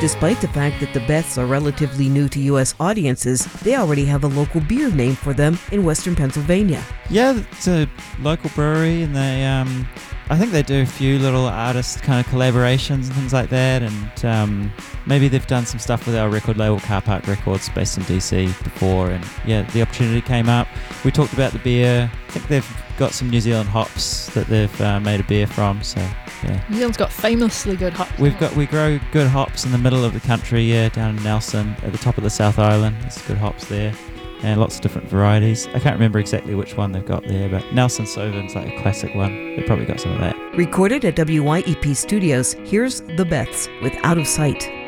Despite the fact that the Beths are relatively new to U.S. audiences, they already have a local beer named for them in Western Pennsylvania. Yeah, it's a local brewery, and they, I think they do a few little artist kind of collaborations and things like that, and maybe they've done some stuff with our record label, Car Park Records, based in DC before, and yeah, the opportunity came up. We talked about the beer. I think they've got some New Zealand hops that they've made a beer from, so yeah. New Zealand's got famously good hops. We grow good hops in the middle of the country, yeah, down in Nelson, at the top of the South Island. There's good hops there, and lots of different varieties. I can't remember exactly which one they've got there, but Nelson Sauvigne's like a classic one. They've probably got some of that. Recorded at WYEP Studios, here's The Beths with Out of Sight.